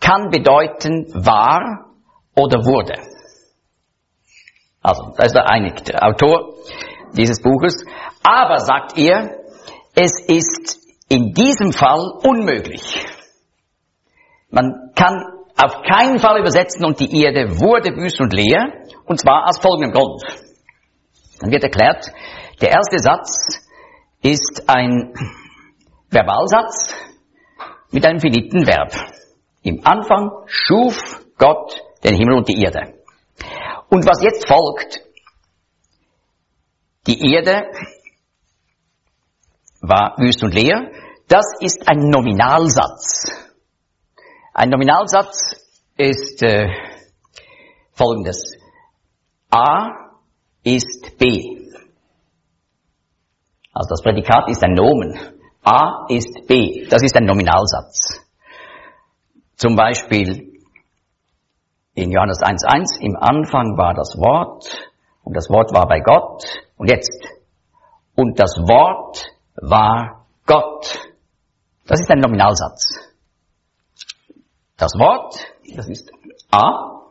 kann bedeuten war oder wurde. Also, da ist er einig, der Autor dieses Buches. Aber, sagt er, es ist in diesem Fall unmöglich. Man kann auf keinen Fall übersetzen, und die Erde wurde wüst und leer, und zwar aus folgendem Grund. Dann wird erklärt, der erste Satz ist ein Verbalsatz mit einem finiten Verb. Im Anfang schuf Gott den Himmel und die Erde. Und was jetzt folgt, die Erde war wüst und leer, das ist ein Nominalsatz. Ein Nominalsatz ist folgendes. A ist B. Also das Prädikat ist ein Nomen. A ist B. Das ist ein Nominalsatz. Zum Beispiel in Johannes 1,1, im Anfang war das Wort und das Wort war bei Gott. Und jetzt, und das Wort war Gott. Das ist ein Nominalsatz. Das Wort, das ist A,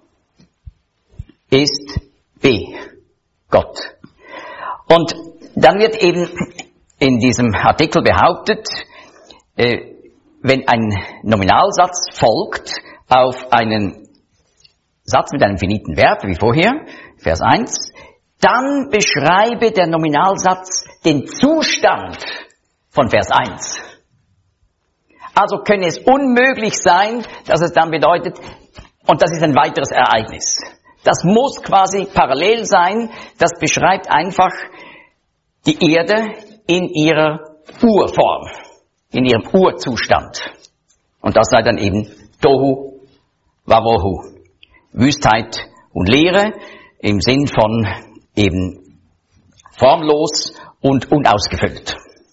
ist B, Gott. Und dann wird eben in diesem Artikel behauptet, wenn ein Nominalsatz folgt auf einen Satz mit einem finiten Verb, wie vorher, Vers 1, dann beschreibe der Nominalsatz den Zustand von Vers 1. Also könne es unmöglich sein, dass es dann bedeutet, und das ist ein weiteres Ereignis. Das muss quasi parallel sein, das beschreibt einfach die Erde in ihrer Urform, in ihrem Urzustand. Und das sei dann eben Tohu Wabohu, Wüstheit und Leere im Sinn von eben formlos und unausgefüllt.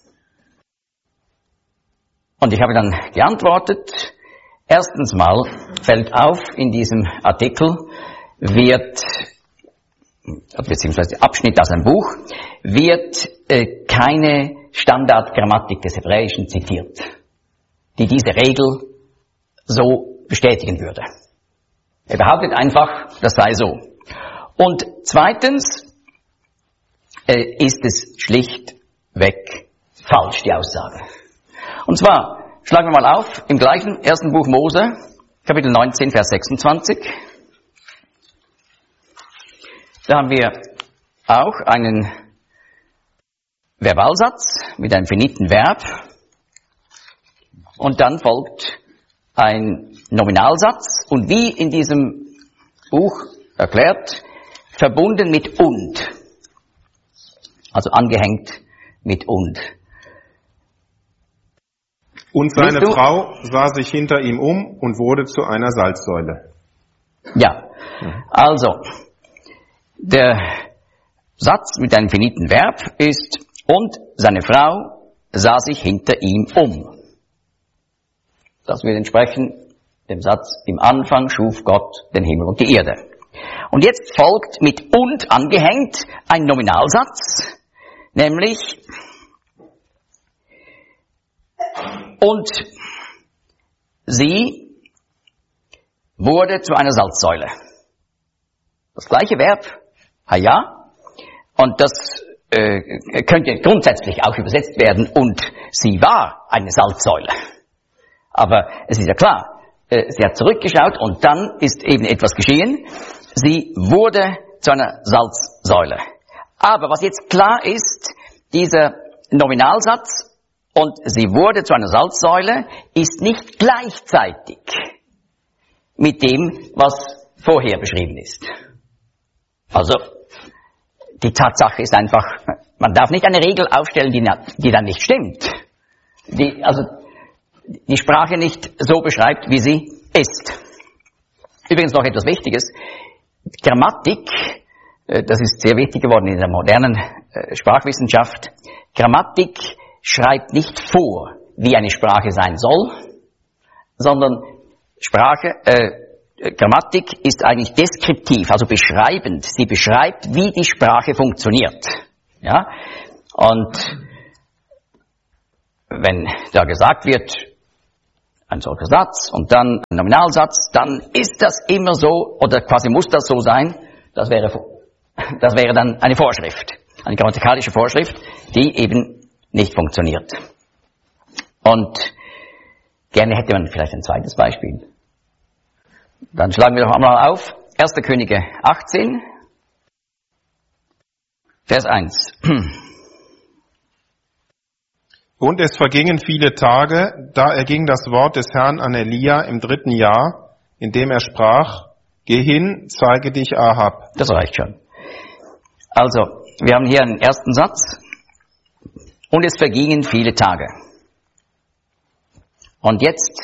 Und ich habe dann geantwortet, erstens mal fällt auf, in diesem Artikel wird, beziehungsweise Abschnitt aus einem Buch, wird keine Standardgrammatik des Hebräischen zitiert, die diese Regel so bestätigen würde. Er behauptet einfach, das sei so. Und zweitens ist es schlichtweg falsch, die Aussage. Und zwar, schlagen wir mal auf, im gleichen ersten Buch Mose, Kapitel 19, Vers 26. Da haben wir auch einen Verbalsatz mit einem finiten Verb. Und dann folgt ein Nominalsatz. Und wie in diesem Buch erklärt, verbunden mit und. Also angehängt mit und. Und seine Frau sah sich hinter ihm um und wurde zu einer Salzsäule. Ja, also, der Satz mit einem finiten Verb ist, und seine Frau sah sich hinter ihm um. Das würde entsprechen dem Satz, im Anfang schuf Gott den Himmel und die Erde. Und jetzt folgt mit und angehängt ein Nominalsatz, nämlich und sie wurde zu einer Salzsäule. Das gleiche Verb, haya, und das könnte grundsätzlich auch übersetzt werden, und sie war eine Salzsäule. Aber es ist ja klar, sie hat zurückgeschaut und dann ist eben etwas geschehen. Sie wurde zu einer Salzsäule. Aber was jetzt klar ist, dieser Nominalsatz, und sie wurde zu einer Salzsäule, ist nicht gleichzeitig mit dem, was vorher beschrieben ist. Also, die Tatsache ist einfach, man darf nicht eine Regel aufstellen, die dann nicht stimmt. Die Sprache nicht so beschreibt, wie sie ist. Übrigens noch etwas Wichtiges. Grammatik, das ist sehr wichtig geworden in der modernen Sprachwissenschaft. Grammatik schreibt nicht vor, wie eine Sprache sein soll, sondern Grammatik ist eigentlich deskriptiv, also beschreibend. Sie beschreibt, wie die Sprache funktioniert. Ja? Und wenn da gesagt wird, ein solcher Satz und dann ein Nominalsatz, dann ist das immer so, oder quasi muss das so sein, das wäre dann eine Vorschrift, eine grammatikalische Vorschrift, die eben nicht funktioniert. Und gerne hätte man vielleicht ein zweites Beispiel. Dann schlagen wir doch einmal auf, 1. Könige 18, Vers 1. Und es vergingen viele Tage, da erging das Wort des Herrn an Elia im 3. Jahr, indem er sprach, geh hin, zeige dich Ahab. Das reicht schon. Also, wir haben hier einen ersten Satz. Und es vergingen viele Tage. Und jetzt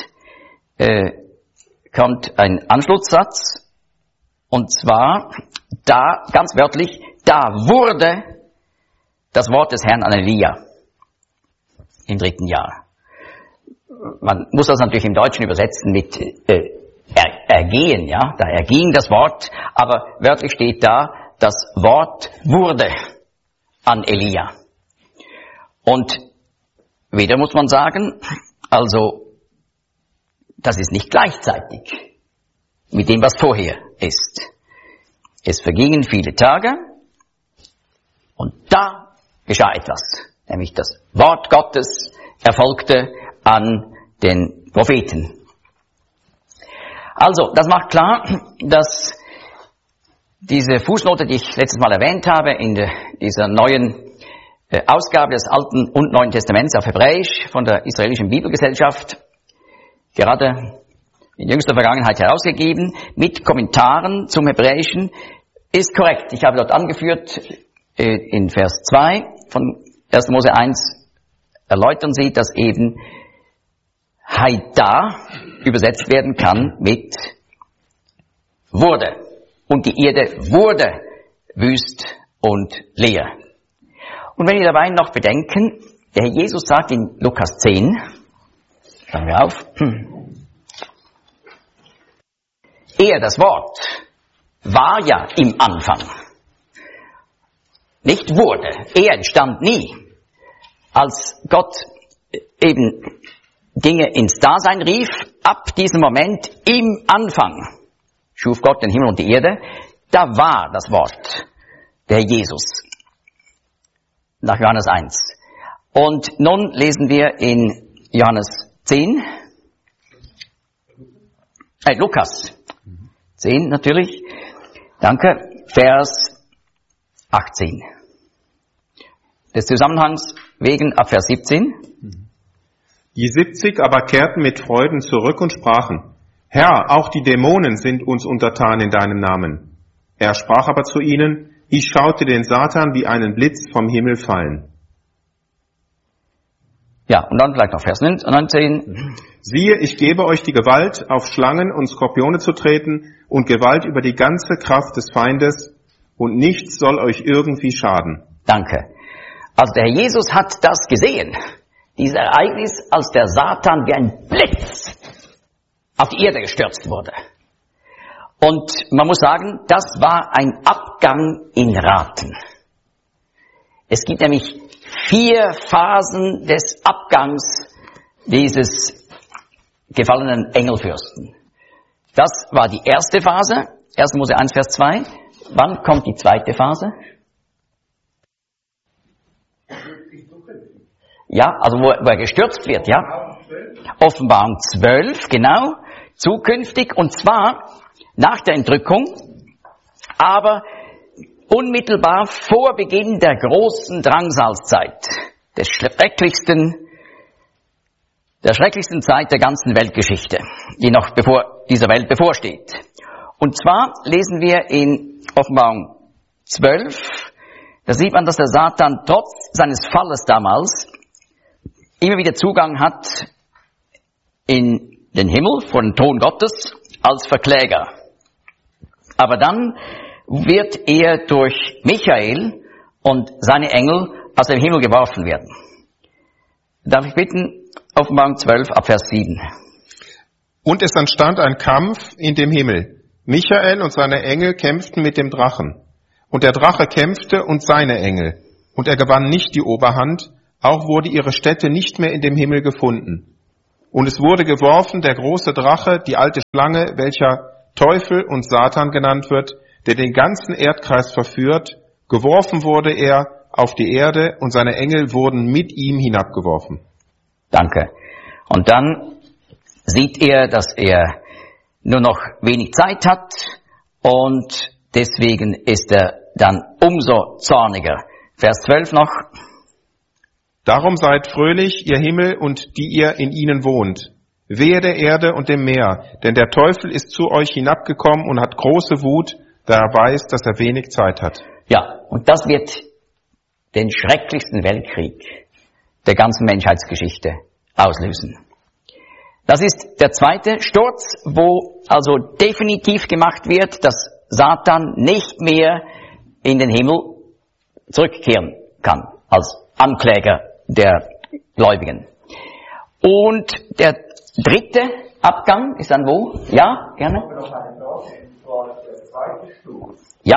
kommt ein Anschlusssatz. Und zwar, da, ganz wörtlich, da wurde das Wort des Herrn an Elia. Im 3. Jahr. Man muss das natürlich im Deutschen übersetzen mit ergehen, ja, da erging das Wort, aber wörtlich steht da, das Wort wurde an Elia. Und wieder muss man sagen, also das ist nicht gleichzeitig mit dem, was vorher ist. Es vergingen viele Tage und da geschah etwas. Nämlich das Wort Gottes erfolgte an den Propheten. Also, das macht klar, dass diese Fußnote, die ich letztes Mal erwähnt habe, in dieser neuen Ausgabe des Alten und Neuen Testaments auf Hebräisch von der Israelischen Bibelgesellschaft, gerade in jüngster Vergangenheit herausgegeben, mit Kommentaren zum Hebräischen, ist korrekt. Ich habe dort angeführt, in Vers 2 von 1. Mose 1 erläutern sie, dass eben Haida übersetzt werden kann mit wurde. Und die Erde wurde wüst und leer. Und wenn wir dabei noch bedenken, der Herr Jesus sagt in Lukas 10, schauen wir auf, er, das Wort, war ja im Anfang. Nicht wurde. Er entstand nie. Als Gott eben Dinge ins Dasein rief, ab diesem Moment im Anfang schuf Gott den Himmel und die Erde, da war das Wort, der Jesus. Nach Johannes 1. Und nun lesen wir in Johannes 10, Lukas 10 natürlich, danke, Vers 18. Des Zusammenhangs wegen ab Vers 17. Die 70 aber kehrten mit Freuden zurück und sprachen, Herr, auch die Dämonen sind uns untertan in deinem Namen. Er sprach aber zu ihnen, ich schaute den Satan wie einen Blitz vom Himmel fallen. Ja, und dann vielleicht noch Vers 19. Siehe, ich gebe euch die Gewalt, auf Schlangen und Skorpione zu treten und Gewalt über die ganze Kraft des Feindes und nichts soll euch irgendwie schaden. Danke. Also der Herr Jesus hat das gesehen, dieses Ereignis, als der Satan wie ein Blitz auf die Erde gestürzt wurde. Und man muss sagen, das war ein Abgang in Raten. Es gibt nämlich 4 Phasen des Abgangs dieses gefallenen Engelfürsten. Das war die erste Phase, 1. Mose 1, Vers 2. Wann kommt die zweite Phase? Ja, also wo er gestürzt wird, ja. Offenbarung 12, genau, zukünftig, und zwar nach der Entrückung, aber unmittelbar vor Beginn der großen Drangsalzzeit, der schrecklichsten Zeit der ganzen Weltgeschichte, die noch dieser Welt bevorsteht. Und zwar lesen wir in Offenbarung 12, da sieht man, dass der Satan trotz seines Falles damals immer wieder Zugang hat in den Himmel vor den Thron Gottes als Verkläger. Aber dann wird er durch Michael und seine Engel aus dem Himmel geworfen werden. Darf ich bitten, Offenbarung 12 ab Vers 7. Und es entstand ein Kampf in dem Himmel. Michael und seine Engel kämpften mit dem Drachen. Und der Drache kämpfte und seine Engel. Und er gewann nicht die Oberhand, auch wurde ihre Stätte nicht mehr in dem Himmel gefunden. Und es wurde geworfen der große Drache, die alte Schlange, welcher Teufel und Satan genannt wird, der den ganzen Erdkreis verführt. Geworfen wurde er auf die Erde und seine Engel wurden mit ihm hinabgeworfen. Danke. Und dann sieht er, dass er nur noch wenig Zeit hat und deswegen ist er dann umso zorniger. Vers 12 noch. Darum seid fröhlich, ihr Himmel und die ihr in ihnen wohnt. Wehe der Erde und dem Meer, denn der Teufel ist zu euch hinabgekommen und hat große Wut, da er weiß, dass er wenig Zeit hat. Ja, und das wird den schrecklichsten Weltkrieg der ganzen Menschheitsgeschichte auslösen. Das ist der zweite Sturz, wo also definitiv gemacht wird, dass Satan nicht mehr in den Himmel zurückkehren kann als Ankläger der Gläubigen. Und der dritte Abgang ist dann wo? Ja, gerne. Ich habe noch eine Frage, und zwar der zweite Sturz. Ja.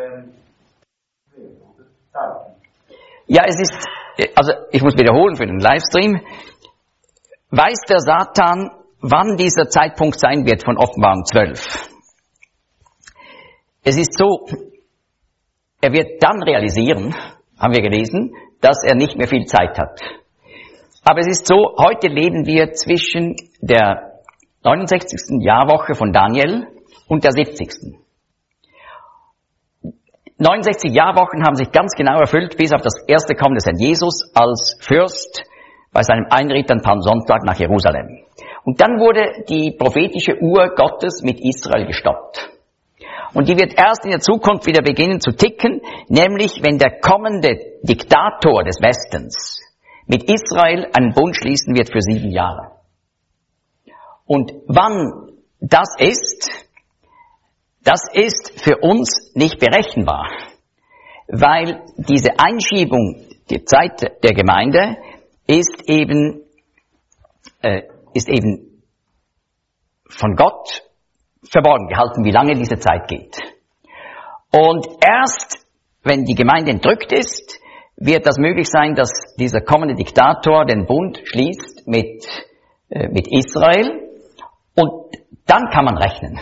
Ja, es ist, also ich muss wiederholen für den Livestream. Weiß der Satan, wann dieser Zeitpunkt sein wird von Offenbarung 12? Es ist so, er wird dann realisieren, haben wir gelesen, dass er nicht mehr viel Zeit hat. Aber es ist so, heute leben wir zwischen der 69. Jahrwoche von Daniel und der 70. 69 Jahrwochen haben sich ganz genau erfüllt, bis auf das erste Kommen des Herrn Jesus als Fürst bei seinem Einritt an Palmsonntag nach Jerusalem. Und dann wurde die prophetische Uhr Gottes mit Israel gestoppt. Und die wird erst in der Zukunft wieder beginnen zu ticken, nämlich wenn der kommende Diktator des Westens mit Israel einen Bund schließen wird für 7 Jahre. Und wann das ist für uns nicht berechenbar, weil diese Einschiebung, die Zeit der Gemeinde, ist eben von Gott verborgen gehalten, wie lange diese Zeit geht. Und erst, wenn die Gemeinde entrückt ist, wird das möglich sein, dass dieser kommende Diktator den Bund schließt mit Israel. Und dann kann man rechnen.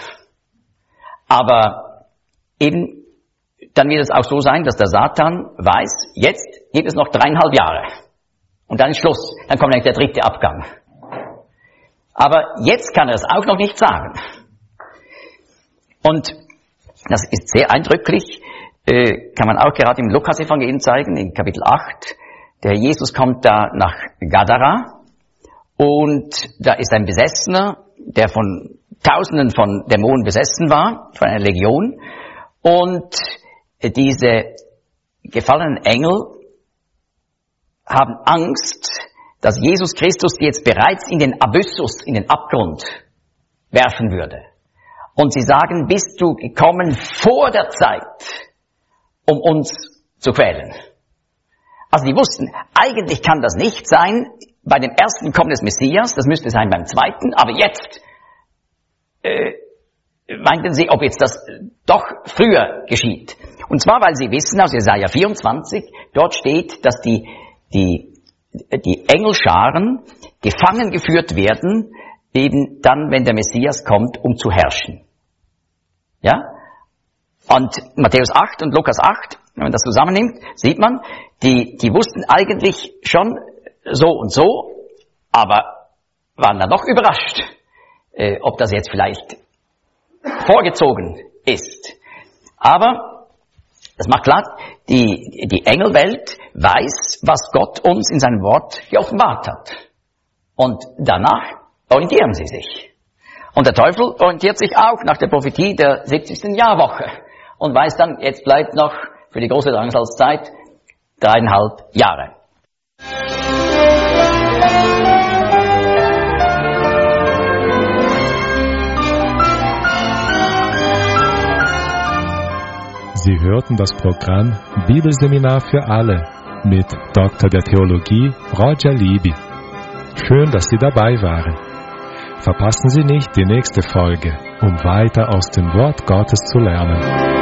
Aber eben, dann wird es auch so sein, dass der Satan weiß, jetzt gibt es noch 3,5 Jahre. Und dann ist Schluss. Dann kommt eigentlich der dritte Abgang. Aber jetzt kann er es auch noch nicht sagen. Und das ist sehr eindrücklich, kann man auch gerade im Lukas-Evangelium zeigen, in Kapitel 8. Der Jesus kommt da nach Gadara und da ist ein Besessener, der von Tausenden von Dämonen besessen war, von einer Legion. Und diese gefallenen Engel haben Angst, dass Jesus Christus sie jetzt bereits in den Abyssus, in den Abgrund werfen würde. Und sie sagen, bist du gekommen vor der Zeit, um uns zu quälen? Also die wussten, eigentlich kann das nicht sein bei dem ersten Kommen des Messias, das müsste sein beim zweiten, aber jetzt meinten sie, ob jetzt das doch früher geschieht. Und zwar, weil sie wissen, aus Jesaja 24, dort steht, dass die Engelscharen gefangen geführt werden, eben dann, wenn der Messias kommt, um zu herrschen. Ja? Und Matthäus 8 und Lukas 8, wenn man das zusammennimmt, sieht man, die wussten eigentlich schon so und so, aber waren dann doch überrascht, ob das jetzt vielleicht vorgezogen ist. Aber das macht klar, die Engelwelt weiß, was Gott uns in seinem Wort geoffenbart hat. Und danach orientieren sie sich. Und der Teufel orientiert sich auch nach der Prophetie der 70. Jahrwoche und weiß dann, jetzt bleibt noch für die große Drangsalzzeit 3,5 Jahre. Sie hörten das Programm Bibelseminar für alle mit Dr. der Theologie Roger Libby. Schön, dass Sie dabei waren. Verpassen Sie nicht die nächste Folge, um weiter aus dem Wort Gottes zu lernen.